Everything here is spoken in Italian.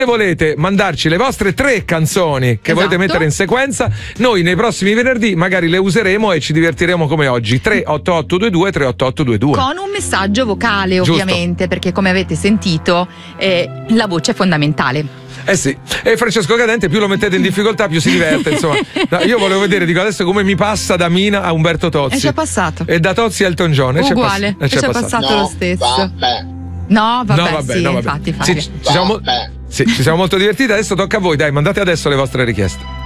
volete mandarci le vostre 3 canzoni che volete mettere in sequenza, noi nei prossimi venerdì magari le useremo e ci divertiremo come oggi. 38822 38822 con un messaggio vocale, ovviamente, perché come avete sentito la voce è fondamentale. Eh sì, e Francesco Cadente più lo mettete in difficoltà più si diverte, insomma. No, io volevo vedere, dico adesso come mi passa da Mina a Umberto Tozzi. E ci è passato. E da Tozzi a Elton John. Uguale, e ci è passato lo stesso. No, vabbè, sì, infatti. Ci siamo molto divertiti, adesso tocca a voi, dai, mandate adesso le vostre richieste.